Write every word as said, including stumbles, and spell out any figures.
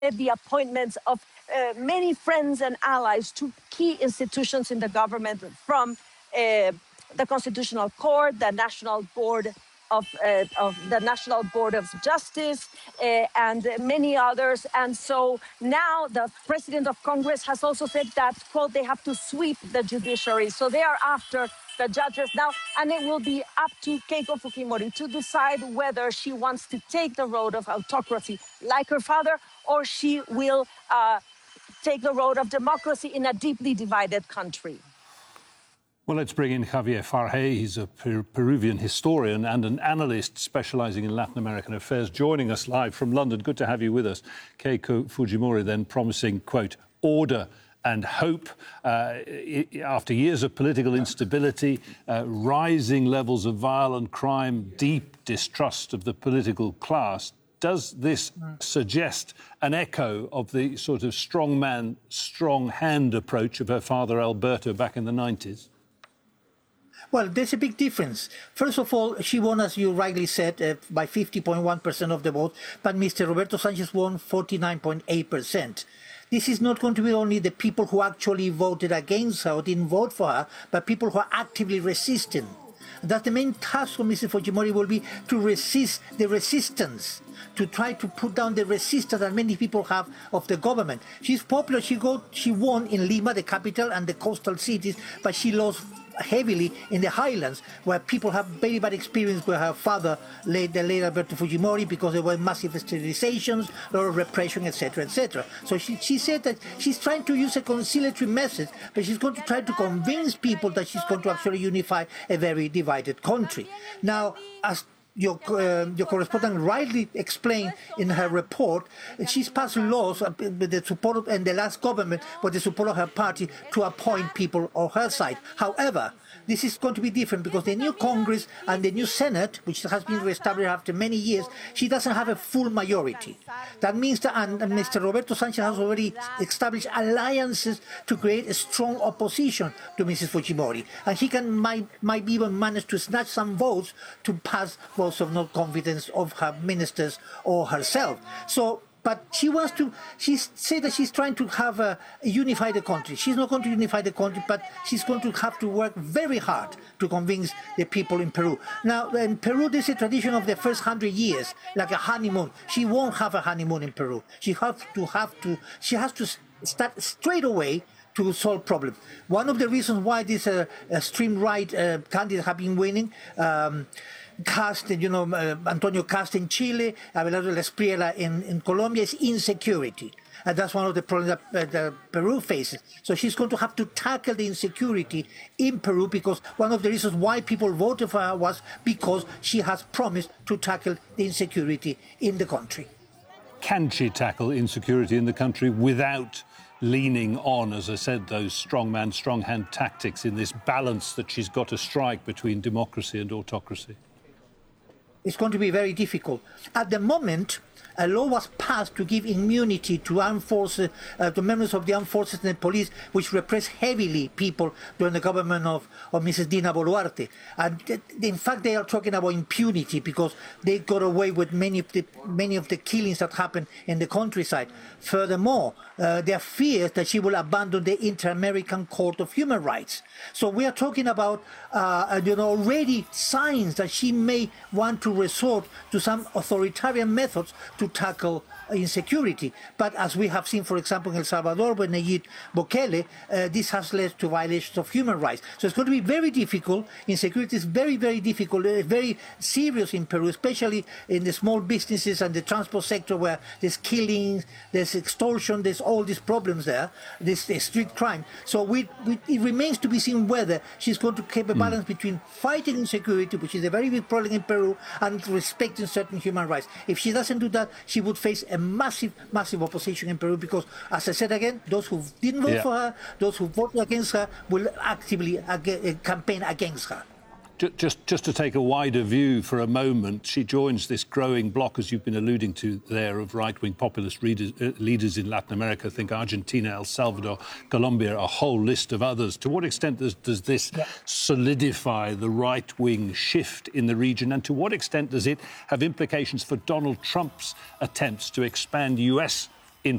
the appointments of uh, many friends and allies to key institutions in the government, from uh, the Constitutional Court, the National Board of, uh, of the National Board of Justice, uh, and many others. And so now the president of Congress has also said that, quote, they have to sweep the judiciary. So they are after the judges now, and it will be up to Keiko Fujimori to decide whether she wants to take the road of autocracy like her father, or she will uh, take the road of democracy in a deeply divided country. Well, let's bring in Javier Farhey. He's a per Peruvian historian and an analyst specialising in Latin American affairs, joining us live from London. Good to have you with us. Keiko Fujimori then promising, quote, order and hope uh, after years of political instability, uh, rising levels of violent crime, deep distrust of the political class. Does this suggest an echo of the sort of strong man, strong hand approach of her father Alberto back in the nineties? Well, there's a big difference. First of all, she won, as you rightly said, uh, by fifty point one percent of the vote, but Mister Roberto Sanchez won forty-nine point eight percent. This is not going to be only the people who actually voted against her or didn't vote for her, but people who are actively resisting. That the main task of Missus Fujimori will be to resist the resistance, to try to put down the resistance that many people have of the government. She's popular. She got, she won in Lima, the capital, and the coastal cities, but she lost heavily in the highlands, where people have very bad experience with her father, late, the late Alberto Fujimori, because there were massive sterilizations, a lot of repression, et cetera, et cetera. So she, she said that she's trying to use a conciliatory message, but she's going to try to convince people that she's going to actually unify a very divided country. Now, as Your, uh, your correspondent rightly explained in her report, she's passed laws with the support of, and the last government with the support of her party to appoint people on her side. However, this is going to be different because the new Congress and the new Senate, which has been reestablished after many years, she doesn't have a full majority. That means that and, and Mister Roberto Sanchez has already established alliances to create a strong opposition to Missus Fujimori. And he can might, might even manage to snatch some votes to pass votes of no confidence of her ministers or herself. So, but she wants to, she said that she's trying to have a, a unify the country. She's not going to unify the country, but she's going to have to work very hard to convince the people in Peru. Now, in Peru, there's a tradition of the first hundred years, like a honeymoon. She won't have a honeymoon in Peru. She has to have to, she has to start straight away to solve problems. One of the reasons why this uh, extreme right uh, candidates have been winning, um, Cast, you know, uh, Antonio Cast in Chile, Abelardo Espriella in, in Colombia, is insecurity. And that's one of the problems that, uh, that Peru faces. So she's going to have to tackle the insecurity in Peru, because one of the reasons why people voted for her was because she has promised to tackle the insecurity in the country. Can she tackle insecurity in the country without leaning on, as I said, those strong man, strong hand tactics in this balance that she's got to strike between democracy and autocracy? It's going to be very difficult. At the moment, a law was passed to give immunity to armed forces, uh, to members of the armed forces and the police, which repressed heavily people during the government of, of Missus Dina Boluarte. And th in fact, they are talking about impunity because they got away with many of the many of the killings that happened in the countryside. Furthermore, uh, there are fears that she will abandon the Inter-American Court of Human Rights. So we are talking about, uh, you know, already signs that she may want to resort to some authoritarian methods to tackle insecurity. But as we have seen, for example, in El Salvador, with Nayib Bukele, uh, this has led to violations of human rights. So it's going to be very difficult. Insecurity is very, very difficult, uh, very serious in Peru, especially in the small businesses and the transport sector, where there's killings, there's extortion, there's all these problems there, this uh, street crime. So we, we, it remains to be seen whether she's going to keep a balance mm. between fighting insecurity, which is a very big problem in Peru, and respecting certain human rights. If she doesn't do that, she would face a massive, massive opposition in Peru, because, as I said again, those who didn't vote yeah. for her, those who voted against her, will actively ag campaign against her. Just, just to take a wider view for a moment, she joins this growing bloc, as you've been alluding to there, of right-wing populist leaders, uh, leaders in Latin America. Think Argentina, El Salvador, Colombia, a whole list of others. To what extent does, does this yeah. solidify the right-wing shift in the region, and to what extent does it have implications for Donald Trump's attempts to expand U S